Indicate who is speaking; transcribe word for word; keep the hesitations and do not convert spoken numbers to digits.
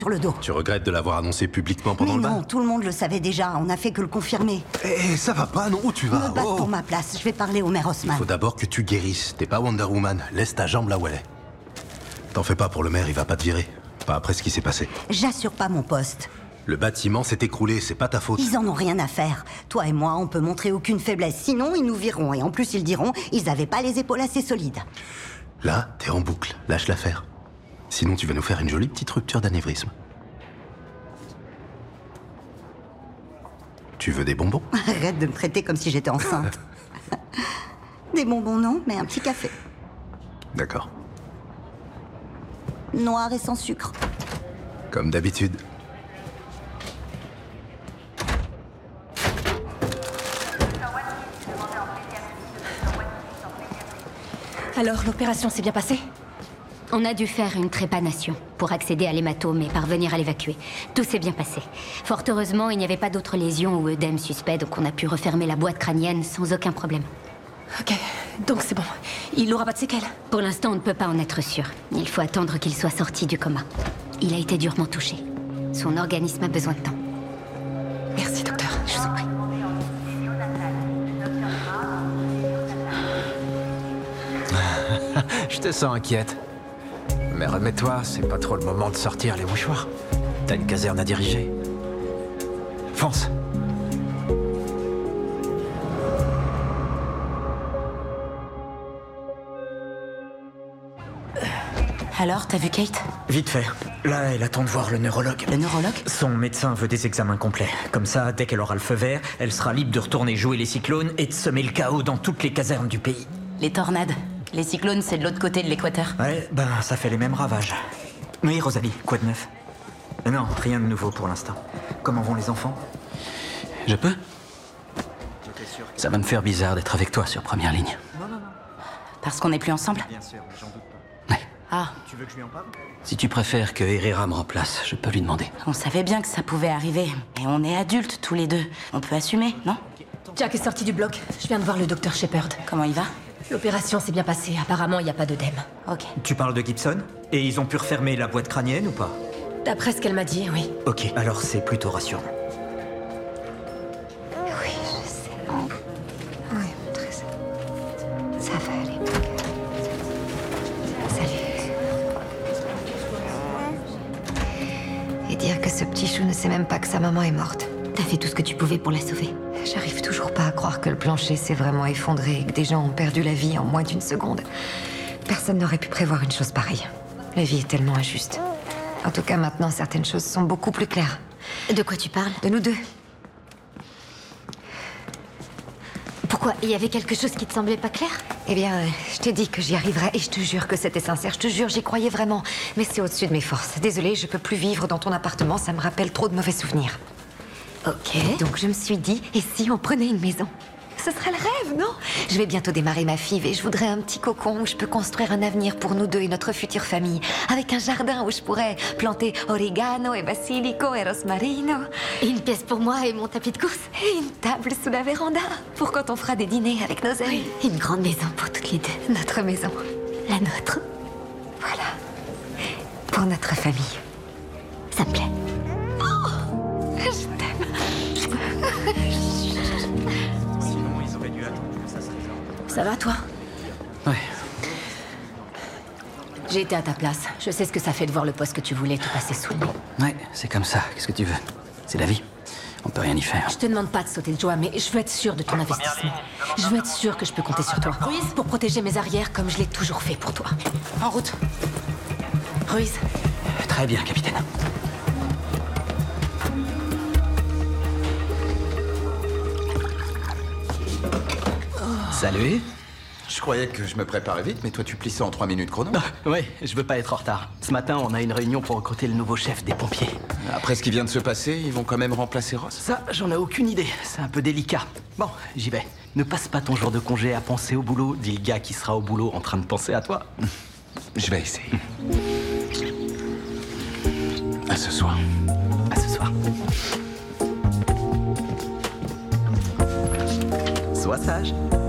Speaker 1: sur le dos.
Speaker 2: Tu regrettes de l'avoir annoncé publiquement pendant
Speaker 1: Mais
Speaker 2: le
Speaker 1: non,
Speaker 2: bal?
Speaker 1: tout le monde le savait déjà, on a fait que le confirmer.
Speaker 2: Eh, ça va pas, non? Où tu vas?
Speaker 1: Me battre
Speaker 2: Oh.
Speaker 1: pour ma place, je vais parler au maire Haussmann.
Speaker 2: Faut d'abord que tu guérisses. T'es pas Wonder Woman. Laisse ta jambe là où elle est. T'en fais pas pour le maire, il va pas te virer. Pas après ce qui s'est passé.
Speaker 1: J'assure pas mon poste.
Speaker 2: Le bâtiment s'est écroulé, c'est pas ta faute.
Speaker 1: Ils en ont rien à faire. Toi et moi, on peut montrer aucune faiblesse. Sinon, ils nous vireront. Et en plus, ils diront, ils avaient pas les épaules assez solides.
Speaker 2: Là, t'es en boucle. Lâche l'affaire. Sinon, tu vas nous faire une jolie petite rupture d'anévrisme. Tu veux des bonbons?
Speaker 1: Arrête de me traiter comme si j'étais enceinte. Des bonbons, non, mais un petit café.
Speaker 2: D'accord.
Speaker 1: Noir et sans sucre.
Speaker 2: Comme d'habitude.
Speaker 3: Alors, l'opération s'est bien passée?
Speaker 4: On a dû faire une trépanation pour accéder à l'hématome et parvenir à l'évacuer. Tout s'est bien passé. Fort heureusement, il n'y avait pas d'autres lésions ou œdèmes suspects, donc on a pu refermer la boîte crânienne sans aucun problème.
Speaker 3: Ok, donc c'est bon. Il n'aura pas de séquelles?
Speaker 4: Pour l'instant, on ne peut pas en être sûr. Il faut attendre qu'il soit sorti du coma. Il a été durement touché. Son organisme a besoin de temps.
Speaker 3: Merci, docteur.
Speaker 4: Je vous en prie.
Speaker 5: Je te sens inquiète. Mais remets-toi, c'est pas trop le moment de sortir les mouchoirs. T'as une caserne à diriger. Fonce.
Speaker 3: Alors, t'as vu Kate?
Speaker 6: Vite fait. Là, elle attend de voir le neurologue.
Speaker 3: Le neurologue?
Speaker 6: Son médecin veut des examens complets. Comme ça, dès qu'elle aura le feu vert, elle sera libre de retourner jouer les cyclones et de semer le chaos dans toutes les casernes du pays.
Speaker 3: Les tornades. Les cyclones, c'est de l'autre côté de l'équateur.
Speaker 6: Ouais, ben, ça fait les mêmes ravages. Oui, Rosalie, quoi de neuf? Non, rien de nouveau pour l'instant. Comment vont les enfants?
Speaker 5: Je peux? Ça va me faire bizarre d'être avec toi sur première ligne.
Speaker 3: Parce qu'on n'est plus ensemble?
Speaker 6: Bien sûr, mais j'en doute pas.
Speaker 5: Ouais.
Speaker 3: Ah,
Speaker 6: Tu veux que je lui en parle?
Speaker 5: Si tu préfères que Herrera me remplace, je peux lui demander.
Speaker 3: on savait bien que ça pouvait arriver. Et on est adultes tous les deux. On peut assumer, non?
Speaker 7: Jack est sorti du bloc. Je viens de voir le docteur Shepard.
Speaker 3: Comment il va?
Speaker 7: L'opération s'est bien passée. Apparemment, il n'y a pas d'œdème.
Speaker 3: Ok.
Speaker 6: Tu parles de Gibson? Et ils ont pu refermer la boîte crânienne ou pas?
Speaker 7: D'après ce qu'elle m'a dit, oui.
Speaker 6: Ok, alors c'est plutôt rassurant.
Speaker 8: Oui, je sais. Oui, très ça. Ça va aller. Salut. Et dire que ce petit chou ne sait même pas que sa maman est morte.
Speaker 4: T'as fait tout ce que tu pouvais pour la sauver.
Speaker 8: J'arrive toujours pas à croire que le plancher s'est vraiment effondré et que des gens ont perdu la vie en moins d'une seconde. Personne n'aurait pu prévoir une chose pareille. La vie est tellement injuste. En tout cas, maintenant, certaines choses sont beaucoup plus claires.
Speaker 4: De quoi tu parles?
Speaker 8: De nous deux.
Speaker 4: Pourquoi? Il y avait quelque chose qui te semblait pas clair?
Speaker 8: Eh bien, euh, je t'ai dit que j'y arriverais et je te jure que c'était sincère. Je te jure, j'y croyais vraiment. Mais c'est au-dessus de mes forces. Désolée, je peux plus vivre dans ton appartement. Ça me rappelle trop de mauvais souvenirs.
Speaker 4: Ok.
Speaker 8: Donc je me suis dit, et si on prenait une maison? Ce serait le rêve, non? Je vais bientôt démarrer ma F I V et je voudrais un petit cocon où je peux construire un avenir pour nous deux et notre future famille. Avec un jardin où je pourrais planter oregano et basilico et rosmarino.
Speaker 4: Et une pièce pour moi et mon tapis de course?
Speaker 8: Et une table sous la véranda pour quand on fera des dîners avec nos amis.
Speaker 4: Une grande maison pour toutes les deux.
Speaker 8: Notre maison.
Speaker 4: La nôtre.
Speaker 8: Voilà. Pour notre famille.
Speaker 4: Ça me plaît.
Speaker 8: Je t'aime.
Speaker 6: Sinon, ils auraient dû attendre que ça se résorbe.
Speaker 7: Ça va, toi?
Speaker 5: Ouais.
Speaker 7: J'ai été à ta place. Je sais ce que ça fait de voir le poste que tu voulais te passer sous le nez.
Speaker 5: Ouais, c'est comme ça. Qu'est-ce que tu veux? C'est la vie. On peut rien y faire.
Speaker 7: Je te demande pas de sauter de joie, mais je veux être sûre de ton investissement. Je veux être sûre que je peux compter sur toi. Ruiz, pour protéger mes arrières comme je l'ai toujours fait pour toi. En route. Ruiz.
Speaker 5: Très bien, capitaine. Salut.
Speaker 9: Je croyais que je me préparais vite, mais toi tu plisses ça en trois minutes chrono.
Speaker 5: Ouais, je veux pas être en retard. Ce matin, on a une réunion pour recruter le nouveau chef des pompiers.
Speaker 9: Après ce qui vient de se passer, ils vont quand même remplacer Ross.
Speaker 5: Ça, j'en ai aucune idée. C'est un peu délicat. Bon, j'y vais. Ne passe pas ton jour de congé à penser au boulot, dit le gars qui sera au boulot en train de penser à toi.
Speaker 9: Je vais essayer. À ce soir.
Speaker 5: À ce soir. Sois sage.